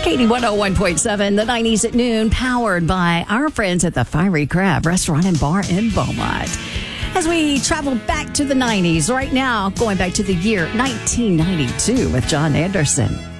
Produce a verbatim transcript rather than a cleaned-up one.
Katie one oh one point seven, the nineties at noon, powered by our friends at the Fiery Crab Restaurant and Bar in Beaumont. As we travel back to the nineties, right now, going back to the year nineteen ninety-two with John Anderson.